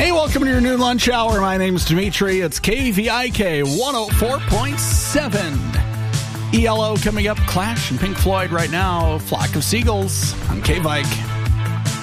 Hey, welcome to your noon lunch hour. My name's Dimitri. It's KVIK 104.7. ELO coming up, Clash and Pink Floyd right now. Flock of Seagulls on KVIK.